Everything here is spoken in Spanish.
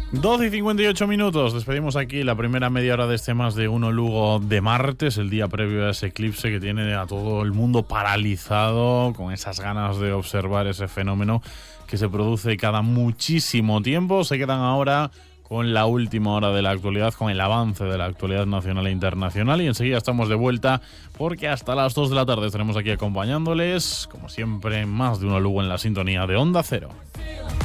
12:58. Despedimos aquí la primera media hora de este Más de Uno Lugo de martes, el día previo a ese eclipse que tiene a todo el mundo paralizado, con esas ganas de observar ese fenómeno que se produce cada muchísimo tiempo. Se quedan ahora con la última hora de la actualidad, con el avance de la actualidad nacional e internacional, y enseguida estamos de vuelta porque hasta las 2 de la tarde estaremos aquí acompañándoles, como siempre, Más de Uno Lugo en la sintonía de Onda Cero.